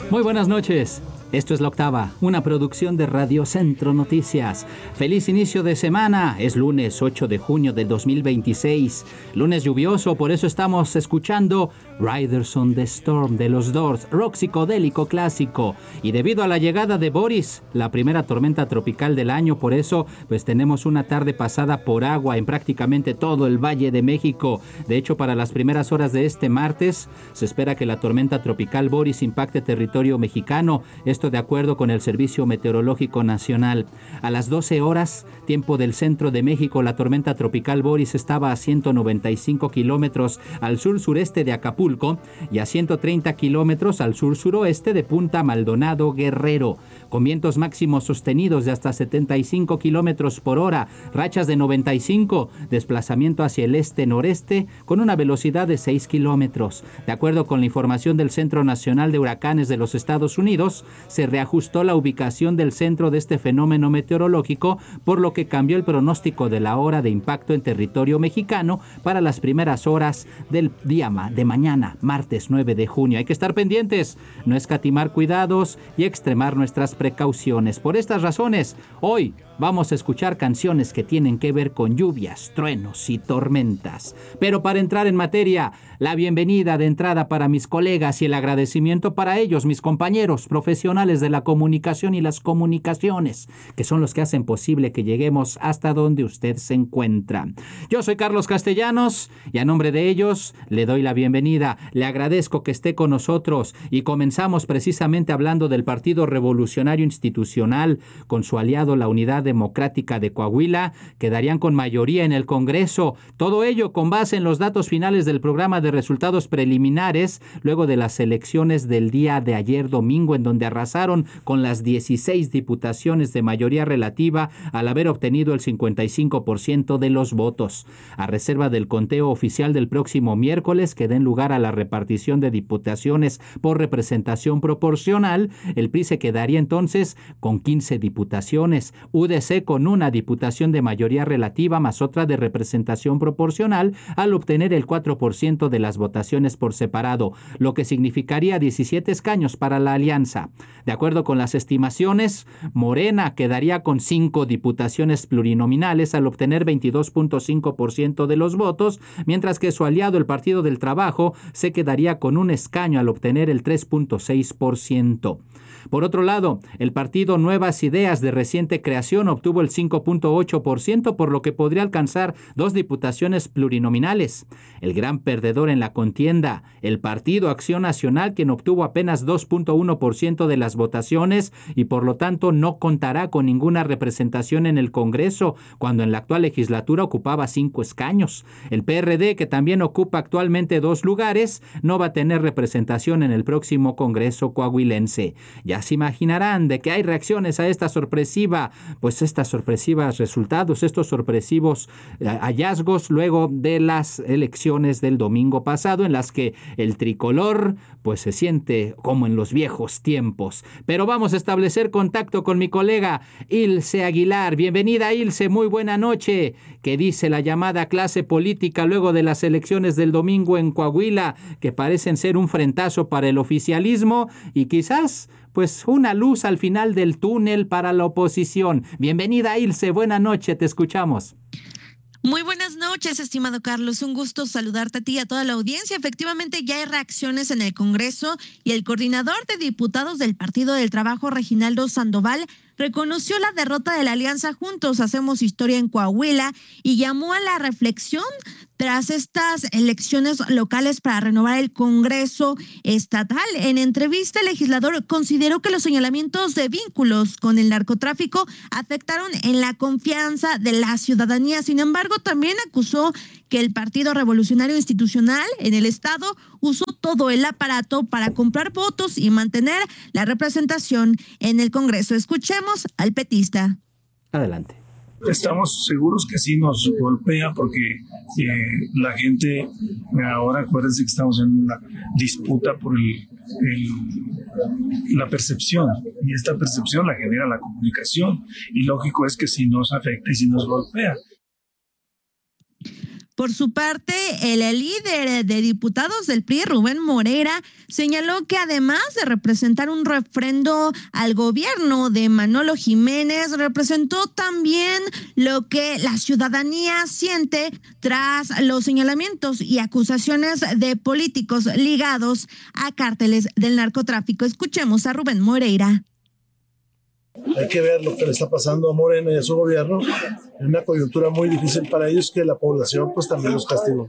Muy buenas noches. Esto es La Octava, una producción de Radio Centro Noticias. Feliz inicio de semana. Es lunes 8 de junio del 2026. Lunes lluvioso, por eso estamos escuchando Riders on the Storm de los Doors, rock psicodélico clásico. Y debido a la llegada de Boris, la primera tormenta tropical del año, por eso pues tenemos una tarde pasada por agua en prácticamente todo el Valle de México. De hecho, para las primeras horas de este martes, se espera que la tormenta tropical Boris impacte territorio mexicano. Esto de acuerdo con el Servicio Meteorológico Nacional. A las 12 horas, tiempo del centro de México, la tormenta tropical Boris estaba a 195 kilómetros al sur-sureste de Acapulco y a 130 kilómetros al sur-suroeste de Punta Maldonado, Guerrero, con vientos máximos sostenidos de hasta 75 kilómetros por hora, rachas de 95, desplazamiento hacia el este-noreste con una velocidad de 6 kilómetros. De acuerdo con la información del Centro Nacional de Huracanes de los Estados Unidos, se reajustó la ubicación del centro de este fenómeno meteorológico, por lo que cambió el pronóstico de la hora de impacto en territorio mexicano para las primeras horas del día de mañana, martes 9 de junio. Hay que estar pendientes, no escatimar cuidados y extremar nuestras precauciones. Por estas razones, hoy vamos a escuchar canciones que tienen que ver con lluvias, truenos y tormentas. Pero para entrar en materia, la bienvenida de entrada para mis colegas y el agradecimiento para ellos, mis compañeros profesionales de la comunicación y las comunicaciones, que son los que hacen posible que lleguemos hasta donde usted se encuentra. Yo soy Carlos Castellanos y a nombre de ellos le doy la bienvenida. Le agradezco que esté con nosotros y comenzamos precisamente hablando del Partido Revolucionario Institucional con su aliado la Unidad Democrática de Coahuila, quedarían con mayoría en el Congreso. Todo ello con base en los datos finales del programa de resultados preliminares luego de las elecciones del día de ayer domingo, en donde arrasaron con las 16 diputaciones de mayoría relativa al haber obtenido el 55% de los votos. A reserva del conteo oficial del próximo miércoles, que den lugar a la repartición de diputaciones por representación proporcional, el PRI se quedaría entonces con 15 diputaciones, UDC con una diputación de mayoría relativa más otra de representación proporcional al obtener el 4% de las votaciones por separado, lo que significaría 17 escaños para la alianza. De acuerdo con las estimaciones, Morena quedaría con 5 diputaciones plurinominales al obtener 22.5% de los votos, mientras que su aliado, el Partido del Trabajo, se quedaría con un escaño al obtener el 3.6%. Por otro lado, el partido Nuevas Ideas de reciente creación obtuvo el 5.8%, por lo que podría alcanzar 2 diputaciones plurinominales. El gran perdedor en la contienda, el Partido Acción Nacional, quien obtuvo apenas 2.1% de las votaciones y por lo tanto no contará con ninguna representación en el Congreso, cuando en la actual legislatura ocupaba 5 escaños. El PRD, que también ocupa actualmente 2 lugares, no va a tener representación en el próximo Congreso coahuilense. Ya se imaginarán de que hay reacciones a estos sorpresivos resultados, estos sorpresivos hallazgos luego de las elecciones del domingo pasado, en las que el tricolor pues se siente como en los viejos tiempos. Pero vamos a establecer contacto con mi colega Ilse Aguilar. Bienvenida, Ilse, muy buena noche. ¿Qué dice la llamada clase política luego de las elecciones del domingo en Coahuila, que parecen ser un frentazo para el oficialismo y quizás pues una luz al final del túnel para la oposición? Bienvenida, Ilse, buena noche, te escuchamos. Muy buenas noches, estimado Carlos. Un gusto saludarte a ti y a toda la audiencia. Efectivamente, ya hay reacciones en el Congreso y el coordinador de diputados del Partido del Trabajo, Reginaldo Sandoval, reconoció la derrota de la alianza Juntos Hacemos Historia en Coahuila y llamó a la reflexión tras estas elecciones locales para renovar el Congreso estatal. En entrevista, el legislador consideró que los señalamientos de vínculos con el narcotráfico afectaron en la confianza de la ciudadanía. Sin embargo, también acusó que el Partido Revolucionario Institucional en el estado usó todo el aparato para comprar votos y mantener la representación en el Congreso. Escuchemos al petista. Adelante. Estamos seguros que sí nos golpea porque la gente, ahora acuérdense que estamos en una disputa por la percepción, y esta percepción la genera la comunicación, y lógico es que sí nos afecta y sí nos golpea. Por su parte, el líder de diputados del PRI, Rubén Moreira, señaló que además de representar un refrendo al gobierno de Manolo Jiménez, representó también lo que la ciudadanía siente tras los señalamientos y acusaciones de políticos ligados a cárteles del narcotráfico. Escuchemos a Rubén Moreira. Hay que ver lo que le está pasando a Morena y a su gobierno en una coyuntura muy difícil para ellos, que la población pues también los castigó.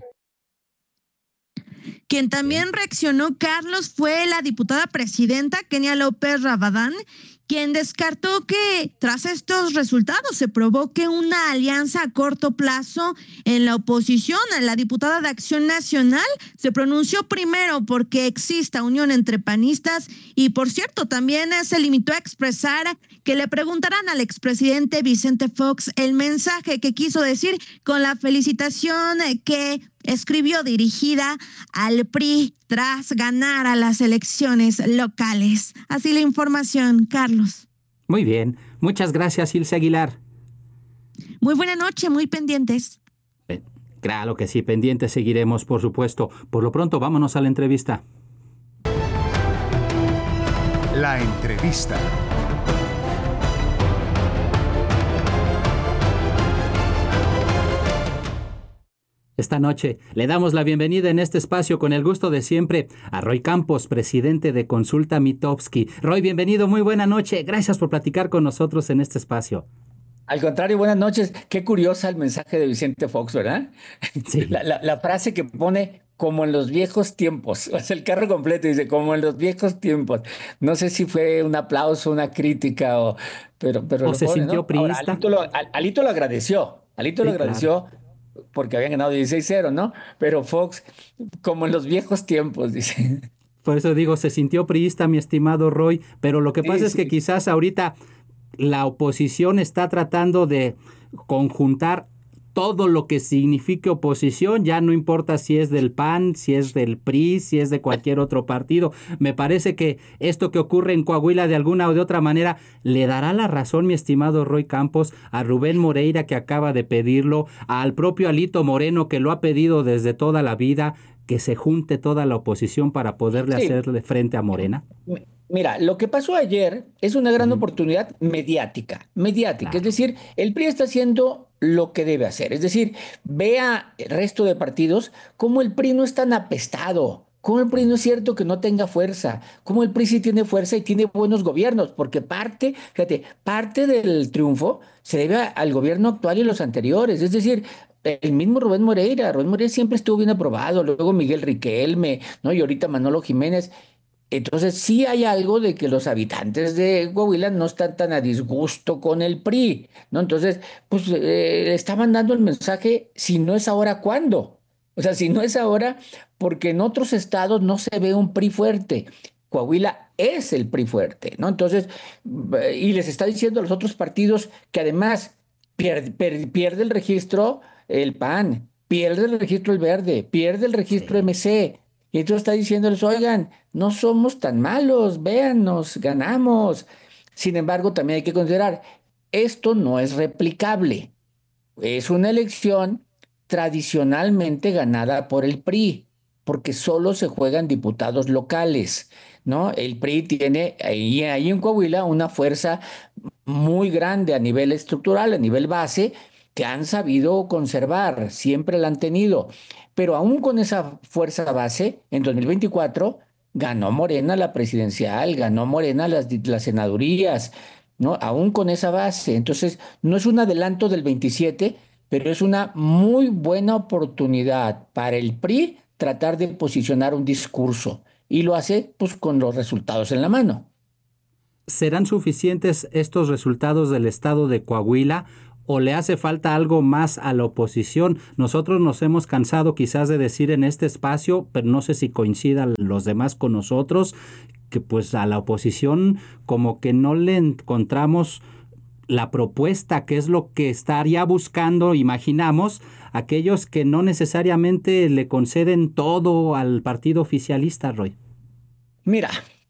Quien también reaccionó, Carlos, fue la diputada presidenta Kenia López Rabadán, quien descartó que tras estos resultados se provoque una alianza a corto plazo en la oposición. La diputada de Acción Nacional se pronunció primero porque exista unión entre panistas y, por cierto, también se limitó a expresar que le preguntarán al expresidente Vicente Fox el mensaje que quiso decir con la felicitación que escribió dirigida al PRI tras ganar a las elecciones locales. Así la información, Carlos. Muy bien, muchas gracias, Ilse Aguilar. Muy buena noche, muy pendientes. Claro que sí, pendientes seguiremos, por supuesto. Por lo pronto, vámonos a la entrevista. La entrevista. Esta noche le damos la bienvenida en este espacio con el gusto de siempre a Roy Campos, presidente de Consulta Mitofsky. Roy, bienvenido, muy buena noche. Gracias por platicar con nosotros en este espacio. Al contrario, buenas noches. Qué curiosa el mensaje de Vicente Fox, ¿verdad? Sí. La frase que pone como en los viejos tiempos. O sea, el carro completo dice como en los viejos tiempos. No sé si fue un aplauso, una crítica, pero ¿O se pone, sintió ¿no? priista? Ahora, Alito lo agradeció. Alito lo agradeció. Claro. Porque habían ganado 16-0, ¿no? Pero Fox, como en los viejos tiempos, dice. Por eso digo, se sintió priista, mi estimado Roy, pero lo que pasa es que quizás ahorita la oposición está tratando de conjuntar todo lo que signifique oposición, ya no importa si es del PAN, si es del PRI, si es de cualquier otro partido. Me parece que esto que ocurre en Coahuila de alguna o de otra manera le dará la razón, mi estimado Roy Campos, a Rubén Moreira, que acaba de pedirlo, al propio Alito Moreno, que lo ha pedido desde toda la vida, que se junte toda la oposición para poderle hacerle frente a Morena. Mira, lo que pasó ayer es una gran oportunidad mediática, claro. Es decir, el PRI está haciendo lo que debe hacer, es decir, vea el resto de partidos como el PRI no es tan apestado, como el PRI no es cierto que no tenga fuerza, como el PRI sí tiene fuerza y tiene buenos gobiernos, porque parte del triunfo se debe al gobierno actual y los anteriores, es decir, el mismo Rubén Moreira siempre estuvo bien aprobado, luego Miguel Riquelme, ¿no? Y ahorita Manolo Jiménez. Entonces sí hay algo de que los habitantes de Coahuila no están tan a disgusto con el PRI, ¿no? Entonces, pues le estaban dando el mensaje, si no es ahora, ¿cuándo? O sea, si no es ahora, porque en otros estados no se ve un PRI fuerte. Coahuila es el PRI fuerte, ¿no? Entonces, y les está diciendo a los otros partidos que además pierde el registro el PAN, pierde el registro el Verde, pierde el registro MC. Y entonces está diciéndoles, oigan, no somos tan malos, véannos, ganamos. Sin embargo, también hay que considerar, esto no es replicable. Es una elección tradicionalmente ganada por el PRI, porque solo se juegan diputados locales, ¿no? El PRI tiene ahí en Coahuila una fuerza muy grande a nivel estructural, a nivel base, que han sabido conservar, siempre la han tenido. Pero aún con esa fuerza base, en 2024 ganó Morena la presidencial, ganó Morena las senadurías, ¿no? Aún con esa base. Entonces, no es un adelanto del 27, pero es una muy buena oportunidad para el PRI tratar de posicionar un discurso. Y lo hace, pues, con los resultados en la mano. ¿Serán suficientes estos resultados del estado de Coahuila o le hace falta algo más a la oposición? Nosotros nos hemos cansado quizás de decir en este espacio, pero no sé si coincidan los demás con nosotros, que pues a la oposición como que no le encontramos la propuesta, que es lo que estaría buscando, imaginamos, aquellos que no necesariamente le conceden todo al partido oficialista, Roy. Mira,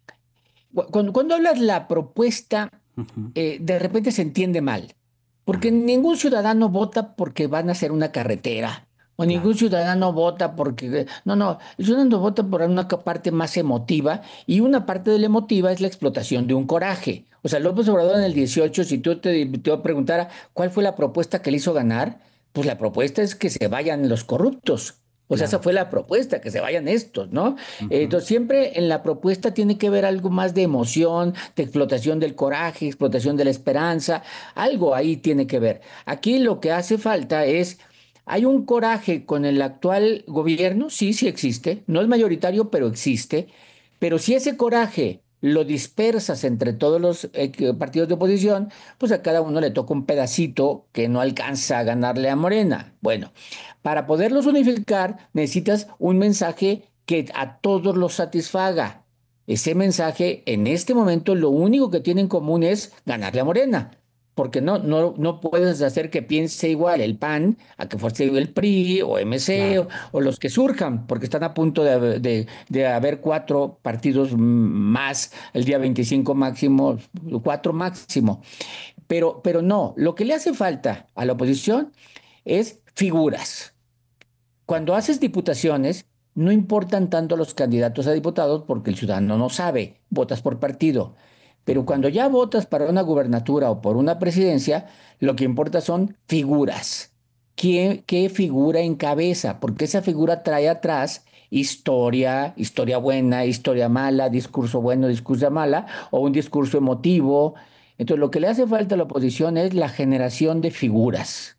cuando hablas la propuesta, de repente se entiende mal. Porque ningún ciudadano vota porque van a hacer una carretera o ningún ciudadano vota porque... No, el ciudadano vota por una parte más emotiva y una parte de la emotiva es la explotación de un coraje. O sea, López Obrador en el 18, si tú te preguntara cuál fue la propuesta que le hizo ganar, pues la propuesta es que se vayan los corruptos. O sea, esa Claro. fue la propuesta, que se vayan estos, ¿no? Ujú. Entonces, siempre en la propuesta tiene que ver algo más de emoción, de explotación del coraje, explotación de la esperanza, algo ahí tiene que ver. Aquí lo que hace falta es, hay un coraje con el actual gobierno, sí, sí existe, no es mayoritario, pero existe, pero si ese coraje lo dispersas entre todos los partidos de oposición, pues a cada uno le toca un pedacito que no alcanza a ganarle a Morena. Bueno, para poderlos unificar necesitas un mensaje que a todos los satisfaga. Ese mensaje, en este momento, lo único que tiene en común es ganarle a Morena, porque no puedes hacer que piense igual el PAN a que fuese el PRI o MC Claro. o los que surjan, porque están a punto de haber cuatro partidos más el día 25 máximo, cuatro máximo. Pero no, lo que le hace falta a la oposición es figuras. Cuando haces diputaciones, no importan tanto los candidatos a diputados porque el ciudadano no sabe, votas por partido. Pero Ujú. cuando ya votas para una gubernatura o por una presidencia, lo que importa son figuras. ¿Qué figura encabeza? Porque esa figura trae atrás historia, historia buena, historia mala, discurso bueno, discurso mala, o un discurso emotivo. Entonces, lo que le hace falta a la oposición es la generación de figuras.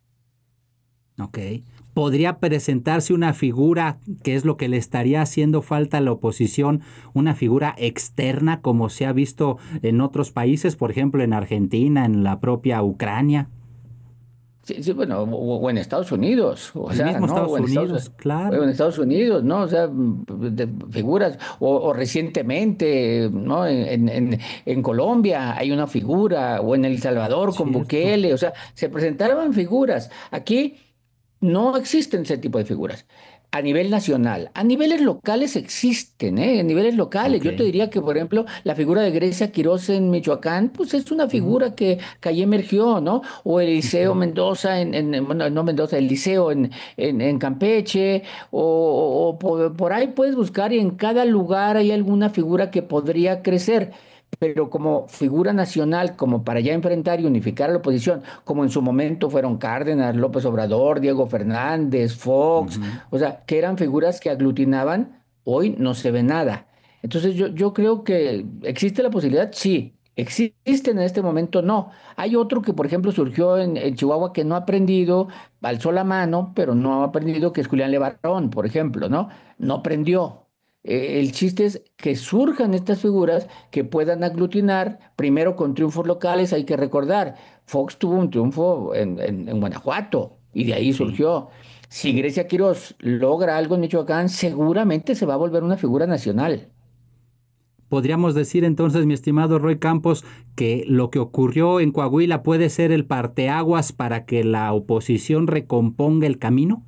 Ok. ¿Podría presentarse una figura, que es lo que le estaría haciendo falta a la oposición, una figura externa como se ha visto en otros países, por ejemplo en Argentina, en la propia Ucrania, Sí, sí, bueno, o en Estados Unidos, o el sea, mismo ¿no? Estados Unidos? O Claro. en Estados Unidos, ¿no? O sea, figuras, o recientemente, ¿no? En Colombia hay una figura, o en El Salvador con Cierto. Bukele, o sea, se presentaban figuras. Aquí no existen ese tipo de figuras. A nivel nacional, a niveles locales existen, ¿eh? A niveles locales. Ok. Yo te diría que, por ejemplo, la figura de Grecia Quirós en Michoacán, pues es una Ujú, figura que ahí emergió, ¿no? O el Liceo ujú. Mendoza, bueno, no Mendoza, el Liceo en Campeche, o por ahí puedes buscar y en cada lugar hay alguna figura que podría crecer. Pero como figura nacional, como para ya enfrentar y unificar a la oposición, como en su momento fueron Cárdenas, López Obrador, Diego Fernández, Fox, Ujú. o sea, que eran figuras que aglutinaban, hoy no se ve nada. Entonces yo creo que existe la posibilidad, sí. Existe en este momento, no. Hay otro que, por ejemplo, surgió en Chihuahua que no ha aprendido, alzó la mano, pero no ha aprendido, que es Julián Levarón, por ejemplo, ¿no? No aprendió. El chiste es que surjan estas figuras que puedan aglutinar, primero con triunfos locales, hay que recordar, Fox tuvo un triunfo en Guanajuato y de ahí Sí. surgió. Si Grecia Quirós logra algo en Michoacán, seguramente se va a volver una figura nacional. Podríamos decir entonces, mi estimado Roy Campos, que lo que ocurrió en Coahuila puede ser el parteaguas para que la oposición recomponga el camino.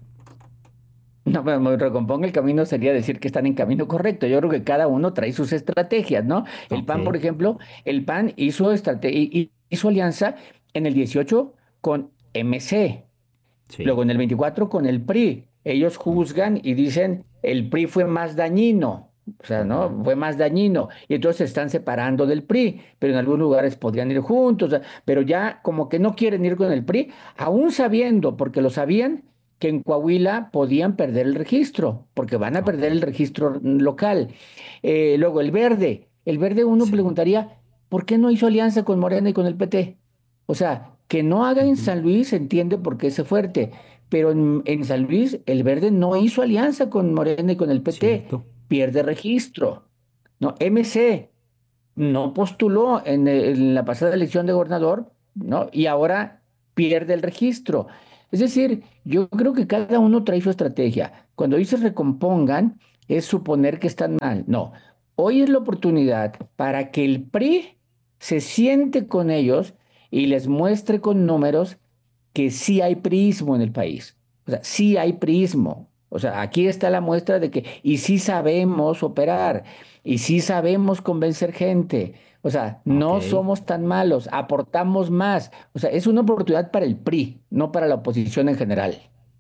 No, me recomponga el camino sería decir que están en camino correcto. Yo creo que cada uno trae sus estrategias, ¿no? El Ok. PAN, por ejemplo, el PAN hizo alianza en el 18 con MC. Sí. Luego en el 24 con el PRI. Ellos juzgan y dicen el PRI fue más dañino. O sea, ¿no? Ujú. Fue más dañino. Y entonces se están separando del PRI, pero en algunos lugares podrían ir juntos. O sea, pero ya como que no quieren ir con el PRI, aún sabiendo, porque lo sabían, que en Coahuila podían perder el registro, porque van a Ok. perder el registro local. Luego el verde uno Sí. preguntaría, ¿por qué no hizo alianza con Morena y con el PT? O sea, que no haga en Ujú. San Luis se entiende por qué es fuerte, pero en San Luis el Verde no hizo alianza con Morena y con el PT, Cierto. pierde registro. No, MC no postuló en la pasada elección de gobernador, ¿no? Y ahora pierde el registro. Es decir, yo creo que cada uno trae su estrategia. Cuando dices recompongan, es suponer que están mal. No, hoy es la oportunidad para que el PRI se siente con ellos y les muestre con números que sí hay priismo en el país. O sea, sí hay priismo. O sea, aquí está la muestra de que, y sí sabemos operar, y sí sabemos convencer gente. O sea, Ok. no somos tan malos, aportamos más. O sea, es una oportunidad para el PRI, no para la oposición en general.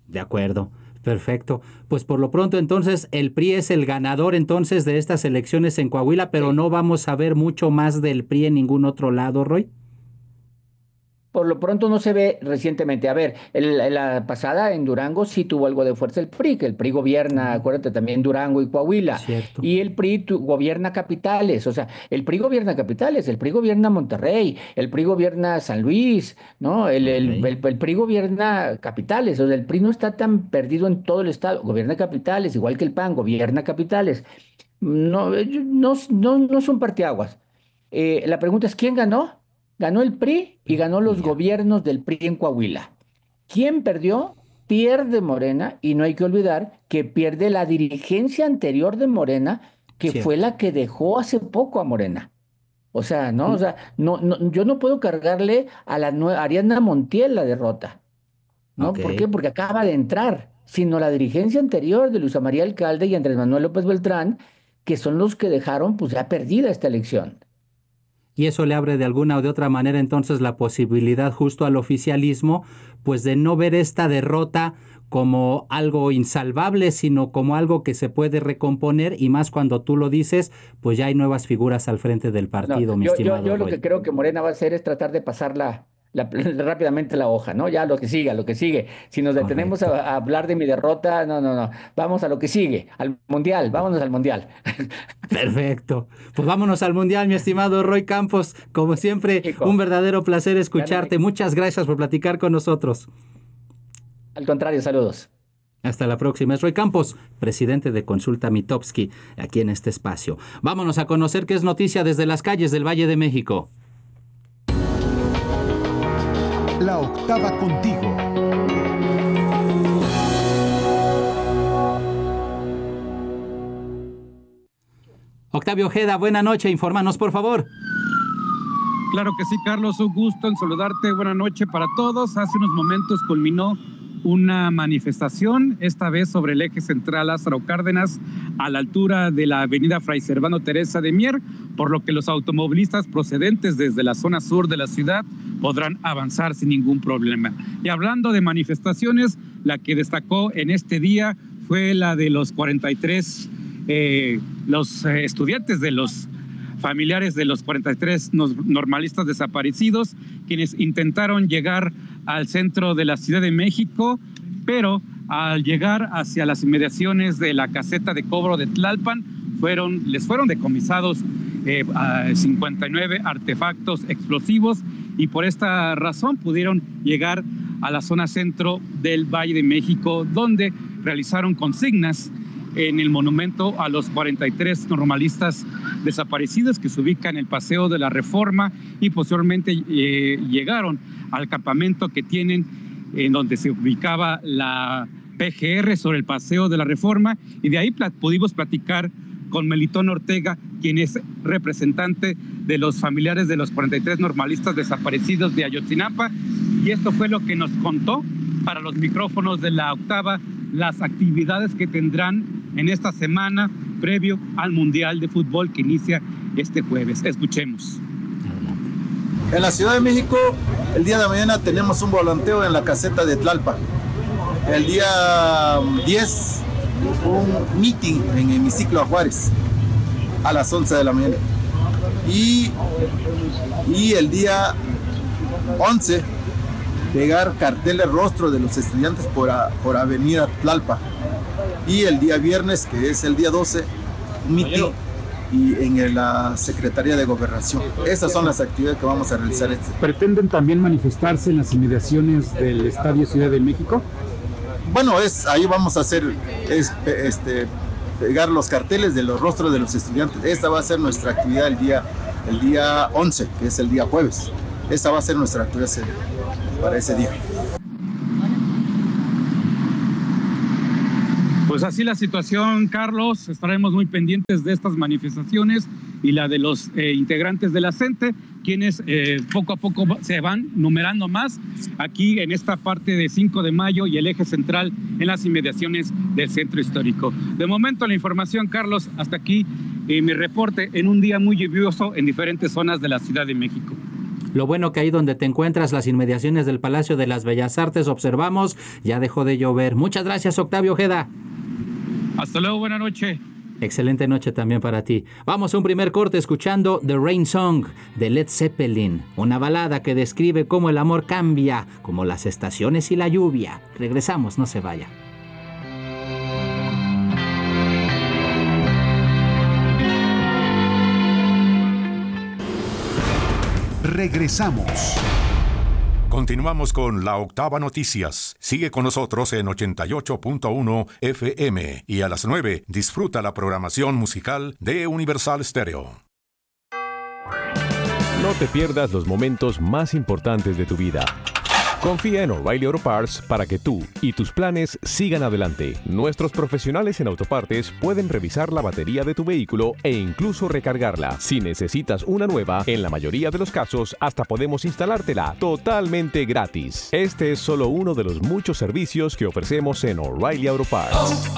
De acuerdo. Perfecto. Pues por lo pronto entonces el PRI es el ganador entonces de estas elecciones en Coahuila, pero no vamos a ver mucho más del PRI en ningún otro lado, Roy. Por lo pronto no se ve recientemente. A ver, la pasada en Durango sí tuvo algo de fuerza el PRI, que el PRI gobierna, acuérdate, también Durango y Coahuila. Cierto. Y el PRI gobierna capitales, o sea, el PRI gobierna capitales, el PRI gobierna Monterrey, el PRI gobierna San Luis, ¿no? El PRI gobierna capitales, o sea, el PRI no está tan perdido en todo el estado, gobierna capitales, igual que el PAN, gobierna capitales. No son parteaguas. La pregunta es, ¿quién ganó? Ganó el PRI y ganó los gobiernos del PRI en Coahuila. ¿Quién perdió? Pierde Morena, y no hay que olvidar que pierde la dirigencia anterior de Morena, que fue la que dejó hace poco a Morena. O sea, ¿no? O sea, yo no puedo cargarle a Ariadna Montiel la derrota. ¿No? Ok. ¿Por qué? Porque acaba de entrar, sino la dirigencia anterior de Luisa María Alcalde y Andrés Manuel López Beltrán, que son los que dejaron pues ya perdida esta elección. Y eso le abre de alguna o de otra manera entonces la posibilidad justo al oficialismo, pues de no ver esta derrota como algo insalvable, sino como algo que se puede recomponer, y más cuando tú lo dices, pues ya hay nuevas figuras al frente del partido, mi estimado Yo lo Roy. que creo que Morena va a hacer es tratar de pasar rápidamente la hoja, ¿no? Ya lo que sigue, lo que sigue. Si nos detenemos Correcto. a hablar de mi derrota, no. Vamos a lo que sigue, al Mundial, vámonos al Mundial. Perfecto. Pues vámonos al Mundial, mi estimado Roy Campos. Como siempre, Chico, un verdadero placer gana escucharte. México. Muchas gracias por platicar con nosotros. Al contrario, saludos. Hasta la próxima. Es Roy Campos, presidente de Consulta Mitofsky, aquí en este espacio. Vámonos a conocer qué es noticia desde las calles del Valle de México. La octava contigo. Octavio Ojeda, buena noche. Infórmanos, por favor. Claro que sí, Carlos, un gusto en saludarte. Buena noche para todos. Hace unos momentos culminó una manifestación, esta vez sobre el eje central Lázaro Cárdenas, a la altura de la avenida Fray Servando Teresa de Mier, por lo que los automovilistas procedentes desde la zona sur de la ciudad podrán avanzar sin ningún problema. Y hablando de manifestaciones, la que destacó en este día fue la de los 43 estudiantes de los familiares de los 43 normalistas desaparecidos, quienes intentaron llegar al centro de la Ciudad de México, pero al llegar hacia las inmediaciones de la caseta de cobro de Tlalpan, les fueron decomisados 59 artefactos explosivos, y por esta razón pudieron llegar a la zona centro del Valle de México, donde realizaron consignas en el monumento a los 43 normalistas desaparecidos, que se ubica en el Paseo de la Reforma, y posteriormente llegaron al campamento que tienen en donde se ubicaba la PGR sobre el Paseo de la Reforma, y de ahí pudimos platicar con Melitón Ortega, quien es representante de los familiares de los 43 normalistas desaparecidos de Ayotzinapa, y esto fue lo que nos contó para los micrófonos de la octava, las actividades que tendrán en esta semana previo al Mundial de Fútbol que inicia este jueves. Escuchemos. En la Ciudad de México, el día de mañana tenemos un volanteo en la caseta de Tlalpan. El día 10, un meeting en Hemiciclo a Juárez a las 11 de la mañana. Y el día 11, pegar carteles rostro de los estudiantes por Avenida Tlalpan. Y el día viernes, que es el día 12, un meeting y en la Secretaría de Gobernación. Esas son las actividades que vamos a realizar. ¿Pretenden también manifestarse en las inmediaciones del Estadio Ciudad de México? Bueno, ahí vamos a hacer pegar los carteles de los rostros de los estudiantes. Esta va a ser nuestra actividad el día 11, que es el día jueves. Esta va a ser nuestra actividad para ese día. Pues así la situación, Carlos. Estaremos muy pendientes de estas manifestaciones y la de los integrantes de la CENTE, quienes poco a poco se van numerando más aquí en esta parte de 5 de Mayo y el eje central en las inmediaciones del centro histórico. De momento la información, Carlos, hasta aquí mi reporte en un día muy lluvioso en diferentes zonas de la Ciudad de México. Lo bueno que ahí donde te encuentras, las inmediaciones del Palacio de las Bellas Artes, observamos, ya dejó de llover. Muchas gracias, Octavio Ojeda. Hasta luego, buena noche. Excelente noche también para ti. Vamos a un primer corte escuchando The Rain Song de Led Zeppelin, una balada que describe cómo el amor cambia, como las estaciones y la lluvia. Regresamos, no se vaya. Regresamos. Continuamos con La Octava Noticias. Sigue con nosotros en 88.1 FM y a las 9 disfruta la programación musical de Universal Stereo. No te pierdas los momentos más importantes de tu vida. Confía en O'Reilly Auto Parts para que tú y tus planes sigan adelante. Nuestros profesionales en autopartes pueden revisar la batería de tu vehículo e incluso recargarla. Si necesitas una nueva, en la mayoría de los casos hasta podemos instalártela totalmente gratis. Este es solo uno de los muchos servicios que ofrecemos en O'Reilly Auto Parts.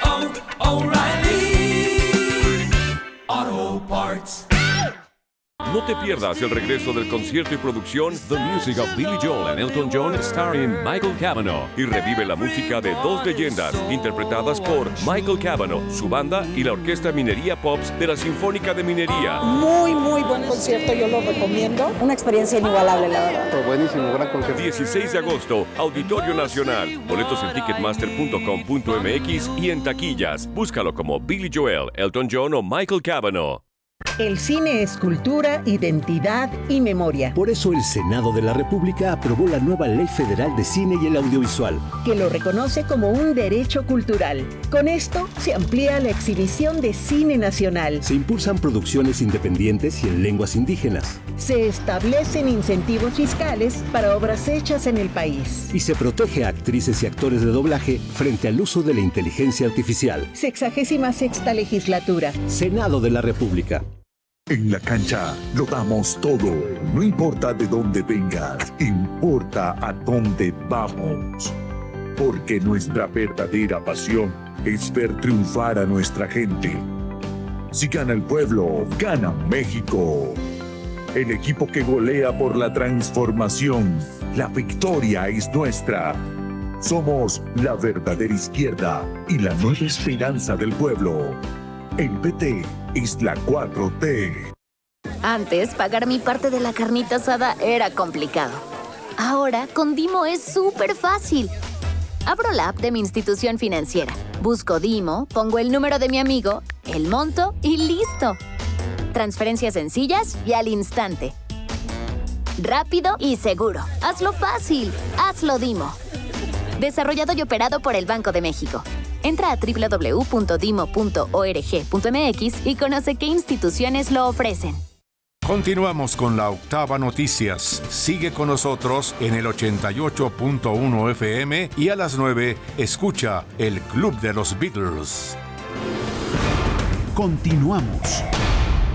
O'Reilly Auto Parts. No te pierdas el regreso del concierto y producción The Music of Billy Joel and Elton John starring Michael Cavanaugh y revive la música de dos leyendas interpretadas por Michael Cavanaugh, su banda y la Orquesta Minería Pops de la Sinfónica de Minería. Muy buen concierto, yo lo recomiendo. Una experiencia inigualable, la verdad. Fue buenísimo, gran concierto. 16 de agosto, Auditorio Nacional. Boletos en ticketmaster.com.mx y en taquillas. Búscalo como Billy Joel, Elton John o Michael Cavanaugh. El cine es cultura, identidad y memoria. Por eso el Senado de la República aprobó la nueva Ley Federal de Cine y el Audiovisual, que lo reconoce como un derecho cultural. Con esto se amplía la exhibición de cine nacional. Se impulsan producciones independientes y en lenguas indígenas. Se establecen incentivos fiscales para obras hechas en el país. Y se protege a actrices y actores de doblaje frente al uso de la inteligencia artificial. 66ª legislatura. Senado de la República. En la cancha lo damos todo. No importa de dónde vengas, importa a dónde vamos. Porque nuestra verdadera pasión es ver triunfar a nuestra gente. Si gana el pueblo, gana México. El equipo que golea por la transformación. La victoria es nuestra. Somos la verdadera izquierda y la nueva esperanza del pueblo. El PT es la 4T. Antes, pagar mi parte de la carnita asada era complicado. Ahora, con Dimo es súper fácil. Abro la app de mi institución financiera, busco Dimo, pongo el número de mi amigo, el monto y ¡listo! Transferencias sencillas y al instante. Rápido y seguro. Hazlo fácil. Hazlo Dimo. Desarrollado y operado por el Banco de México. Entra a www.dimo.org.mx y conoce qué instituciones lo ofrecen. Continuamos con La Octava Noticias. Sigue con nosotros en el 88.1 FM y a las 9 escucha el Club de los Beatles. Continuamos.